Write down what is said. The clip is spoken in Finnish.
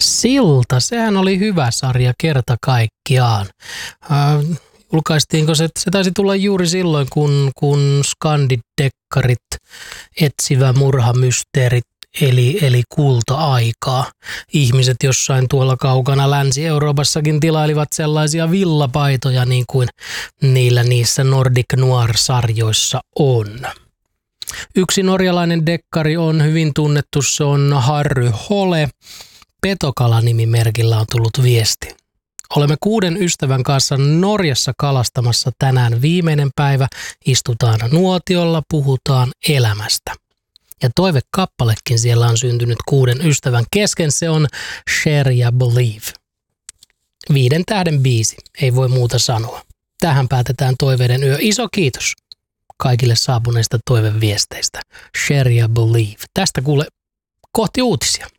Silta, sehän oli hyvä sarja kerta kaikkiaan. Julkaistiinko se taisi tulla juuri silloin, kun skandidekkarit, etsivä murhamysteerit, eli kulta-aikaa. Ihmiset jossain tuolla kaukana Länsi-Euroopassakin tilailivat sellaisia villapaitoja niin kuin niissä Nordic Noir-sarjoissa on. Yksi norjalainen dekkari on hyvin tunnettu, se on Harry Hole. Petokala-nimimerkillä on tullut viesti. Olemme 6 ystävän kanssa Norjassa kalastamassa tänään viimeinen päivä. Istutaan nuotiolla, puhutaan elämästä. Ja toivekappalekin siellä on syntynyt 6 ystävän kesken. Se on Share ja Believe. 5 tähden biisi, ei voi muuta sanoa. Tähän päätetään toiveiden yö. Iso kiitos kaikille saapuneista toiveviesteistä. Share ja Believe. Tästä kuule kohti uutisia.